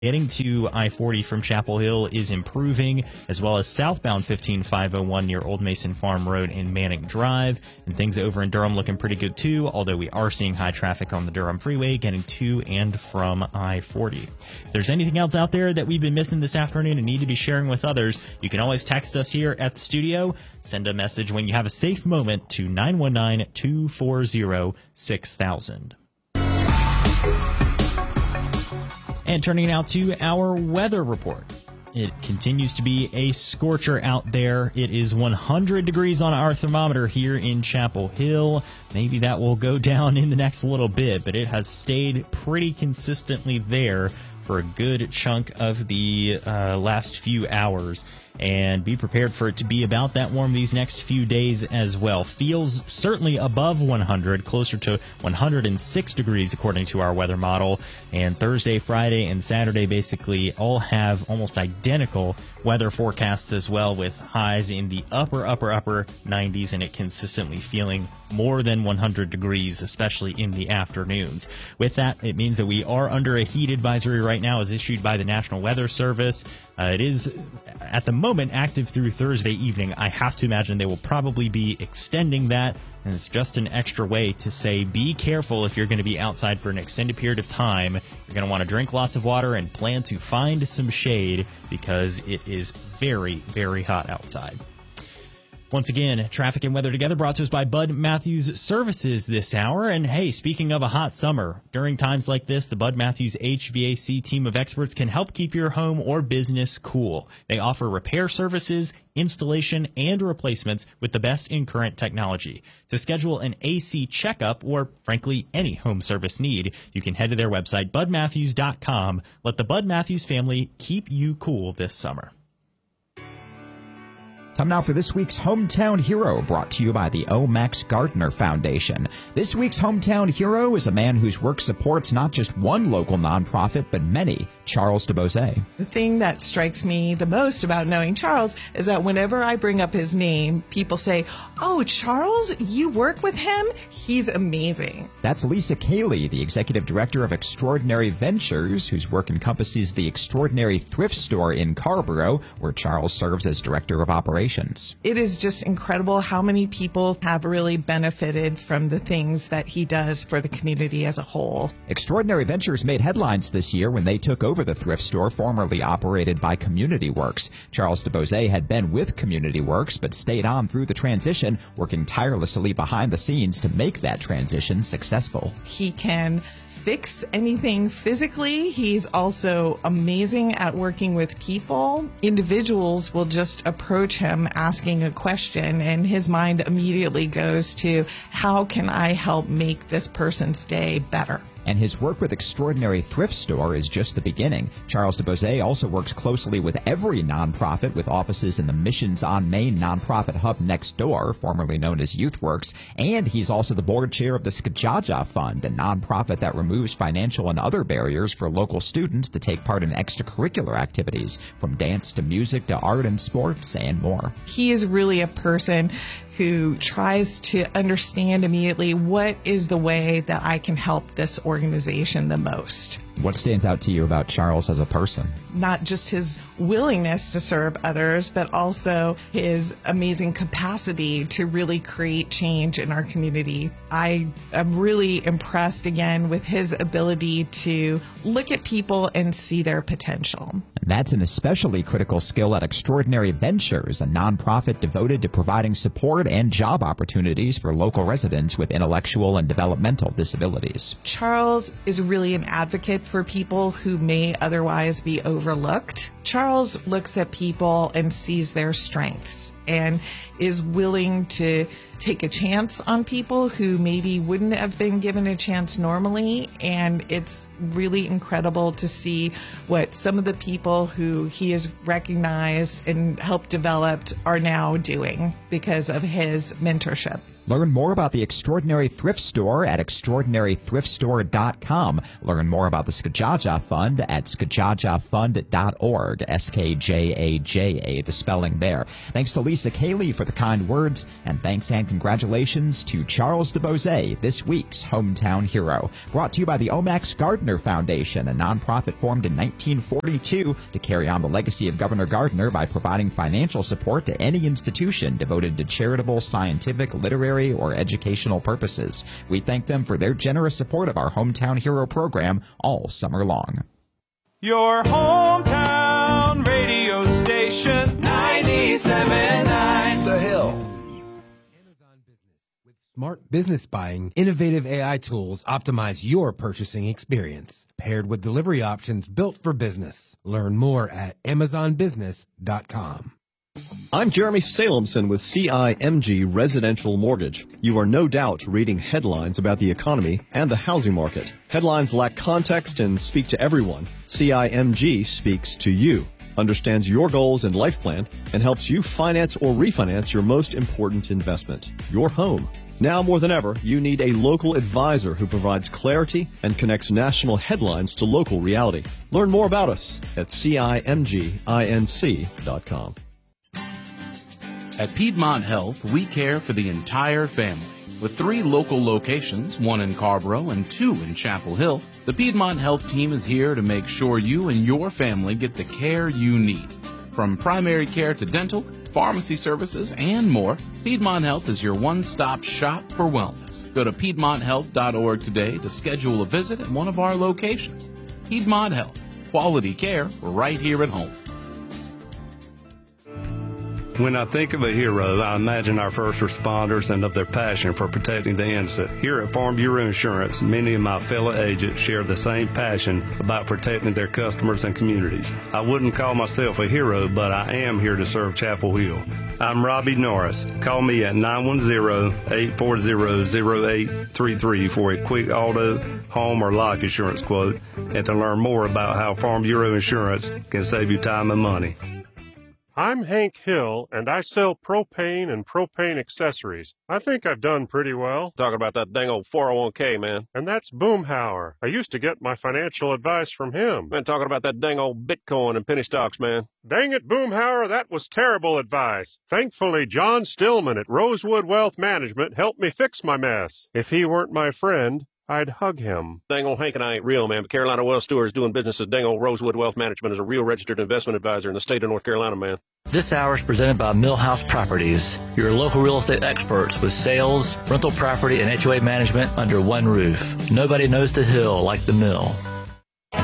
Getting to I-40 from Chapel Hill is improving, as well as southbound 15501 near Old Mason Farm Road and Manning Drive. And things over in Durham looking pretty good too, although we are seeing high traffic on the Durham Freeway getting to and from I-40. If there's anything else out there that we've been missing this afternoon and need to be sharing with others, you can always text us here at the studio. Send a message when you have a safe moment to 919-240-6000. And turning now to our weather report. It continues to be a scorcher out there. It is 100 degrees on our thermometer here in Chapel Hill. Maybe that will go down in the next little bit, but it has stayed pretty consistently there for a good chunk of the last few hours. And be prepared for it to be about that warm these next few days as well. Feels certainly above 100, closer to 106 degrees according to our weather model. And Thursday, Friday, and Saturday basically all have almost identical weather forecasts as well, with highs in the upper 90s, and it consistently feeling more than 100 degrees, especially in the afternoons. With that, it means that we are under a heat advisory right now, as issued by the National Weather Service. It is, at the moment, active through Thursday evening. I have to imagine they will probably be extending that, and it's just an extra way to say be careful if you're going to be outside for an extended period of time. You're going to want to drink lots of water and plan to find some shade, because it is very, very hot outside. Once again, traffic and weather together brought to us by Bud Matthews Services this hour. And hey, speaking of a hot summer, during times like this, the Bud Matthews HVAC team of experts can help keep your home or business cool. They offer repair services, installation, and replacements with the best in current technology. To schedule an AC checkup or, frankly, any home service need, you can head to their website, budmatthews.com. Let the Bud Matthews family keep you cool this summer. Time now for this week's Hometown Hero, brought to you by the O. Max Gardner Foundation. This week's Hometown Hero is a man whose work supports not just one local nonprofit, but many. Charles DeBose. The thing that strikes me the most about knowing Charles is that whenever I bring up his name, people say, "Oh, Charles, you work with him? He's amazing." That's Lisa Cayley, the executive director of Extraordinary Ventures, whose work encompasses the Extraordinary Thrift Store in Carrboro, where Charles serves as director of operations. It is just incredible how many people have really benefited from the things that he does for the community as a whole. Extraordinary Ventures made headlines this year when they took over the thrift store formerly operated by Community Works. Charles DeBose had been with Community Works, but stayed on through the transition, working tirelessly behind the scenes to make that transition successful. He can fix anything physically. He's also amazing at working with people. Individuals will just approach him asking a question, and his mind immediately goes to, how can I help make this person's day better? And his work with Extraordinary Thrift Store is just the beginning. Charles DeBose also works closely with every nonprofit, with offices in the Missions on Main nonprofit hub next door, formerly known as YouthWorks. And he's also the board chair of the Skajaja Fund, a nonprofit that removes financial and other barriers for local students to take part in extracurricular activities, from dance to music to art and sports and more. He is really a person who tries to understand immediately, what is the way that I can help this organization the most. What stands out to you about Charles as a person? Not just his willingness to serve others, but also his amazing capacity to really create change in our community. I am really impressed again with his ability to look at people and see their potential. And that's an especially critical skill at Extraordinary Ventures, a nonprofit devoted to providing support and job opportunities for local residents with intellectual and developmental disabilities. Charles is really an advocate for people who may otherwise be overlooked. Charles looks at people and sees their strengths and is willing to take a chance on people who maybe wouldn't have been given a chance normally. And it's really incredible to see what some of the people who he has recognized and helped develop are now doing because of his mentorship. Learn more about the Extraordinary Thrift Store at extraordinarythriftstore.com. Learn more about the Skajaja Fund at skajajafund.org. SKJAJA, the spelling there. Thanks to Lisa Cayley for the kind words, and thanks and congratulations to Charles DeBose, this week's hometown hero. Brought to you by the Omax Gardner Foundation, a nonprofit formed in 1942 to carry on the legacy of Governor Gardner by providing financial support to any institution devoted to charitable, scientific, literary, or educational purposes. We thank them for their generous support of our Hometown Hero program all summer long. Your hometown radio station, 97.9 The Hill. Amazon Business. With smart business buying, innovative AI tools optimize your purchasing experience, paired with delivery options built for business. Learn more at amazonbusiness.com. I'm Jeremy Salemson with CIMG Residential Mortgage. You are no doubt reading headlines about the economy and the housing market. Headlines lack context and speak to everyone. CIMG speaks to you, understands your goals and life plan, and helps you finance or refinance your most important investment, your home. Now more than ever, you need a local advisor who provides clarity and connects national headlines to local reality. Learn more about us at CIMGINC.com. At Piedmont Health, we care for the entire family. With 3 local locations, 1 in Carborough and 2 in Chapel Hill, the Piedmont Health team is here to make sure you and your family get the care you need. From primary care to dental, pharmacy services, and more, Piedmont Health is your one-stop shop for wellness. Go to PiedmontHealth.org today to schedule a visit at one of our locations. Piedmont Health, quality care right here at home. When I think of a hero, I imagine our first responders and of their passion for protecting the innocent. Here at Farm Bureau Insurance, many of my fellow agents share the same passion about protecting their customers and communities. I wouldn't call myself a hero, but I am here to serve Chapel Hill. I'm Robbie Norris. Call me at 910-840-0833 for a quick auto, home, or life insurance quote, and to learn more about how Farm Bureau Insurance can save you time and money. I'm Hank Hill, and I sell propane and propane accessories. I think I've done pretty well. Talking about that dang old 401k, man. And that's Boomhauer. I used to get my financial advice from him. Man, talking about that dang old Bitcoin and penny stocks, man. Dang it, Boomhauer, that was terrible advice. Thankfully, John Stillman at Rosewood Wealth Management helped me fix my mess. If he weren't my friend, I'd hug him. Dang old Hank and I ain't real, man, but Carolina Wealth Stewart is doing business as dang old Rosewood Wealth Management as a real registered investment advisor in the state of North Carolina, man. This hour is presented by Millhouse Properties, your local real estate experts with sales, rental property, and HOA management under one roof. Nobody knows the Hill like the Mill.